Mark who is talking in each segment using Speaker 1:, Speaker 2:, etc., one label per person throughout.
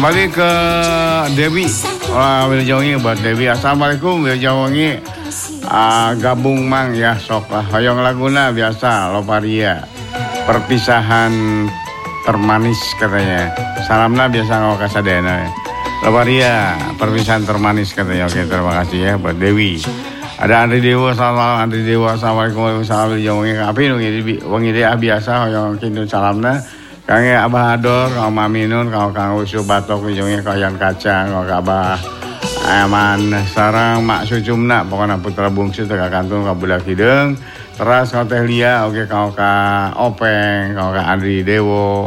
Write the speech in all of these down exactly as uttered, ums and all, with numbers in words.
Speaker 1: Kembali ke Dewi. Wah, Wilujeng buat Dewi. Assalamualaikum Wilujeng. Uh, gabung mang ya sok lah. Hoyong laguna biasa Loparia. Perpisahan termanis katanya. Salamna biasa ngau kasadena. Loparia, perpisahan termanis katanya. Oke, terima kasih ya buat Dewi. Ada Andri Dewa, selamat malam Andri Dewa. Assalamualaikum warahmatullahi wabarakatuh. Tapi nungi wangi dia biasa hoyong kintu salamna. Kange Abah Ador, kau Maminun, kau Kang Usu Batok, ujungnya kau yang kacang, kau Abah Aman, sarang Mak Sucumna, pokoknya putra bungsu teka kantung kau budak hidung, teras kau Teh Lia, oke kau ka Openg, kau ka Andri Dewo,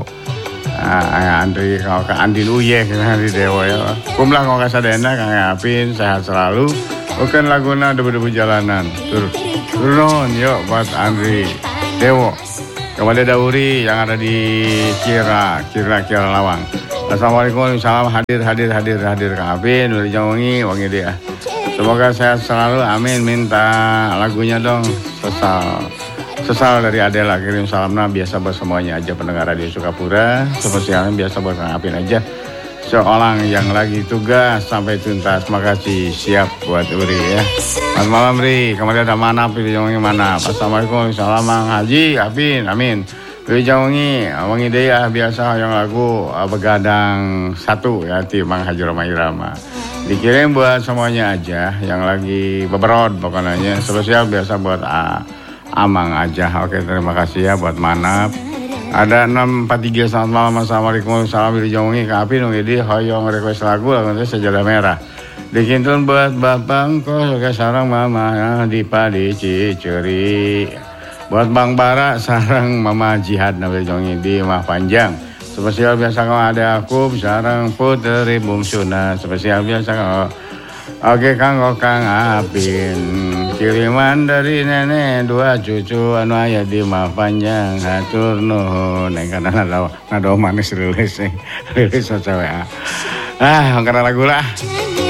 Speaker 1: uh, Andri kau ka Andin Uyeh, Andri Dewo ya. Kumlah kau ka Sadena, Kang Apin, sehat selalu. Bukan laguna debu-debu jalanan, tur, turun yuk buat Andri Dewo. Kepada Dauri yang ada di Kira, Kira, Kira Lawang. Assalamualaikum, salam hadir, hadir, hadir, hadir Kang Apin, Wilujeng wangi, wangi dia. Semoga sehat selalu, amin. Minta lagunya dong, sesal, sesal dari Adela. Kirim salamnya biasa buat semuanya aja pendengar Radio Sukapura. Spesialnya biasa buat Kang Apin aja. Seorang yang lagi tugas sampai tuntas. Makasih, siap buat Uri ya. Selamat malam Ri, kemarin ada Manap, Wilujeng wangi Manap. Assalamualaikum, salam Haji, Apin, amin. Wilujeng wangi, wangi dia biasa yang lagu begadang satu ya, ti Mang Haji Roma Irama. Dikirim buat semuanya aja yang lagi beberod pokoknya. Spesial biasa buat A, Amang aja. Oke, terima kasih ya buat Manap. Ada enam empat tiga, selamat malam. Assalamualaikum, salam Wilujeng wangi Kang Apin, wangi dia hoyong request lagu lagu Sejadah Merah. Dikintun buat Bapang kok suka sarang mama ya, di Padi Ciceri. Buat Bang Bara sarang mama Jihad Nabil Jongi di Mah Panjang. Spesial biasa kau ada aku sarang putri bungsuna. Spesial biasa kau. Oke Kang Kang Apin. Kiriman dari nenek dua cucu anu aya di Mah Panjang. Hatur nuhun. Neng kana nado nado manis rilis rilis W A. Ah, karena lagu lah.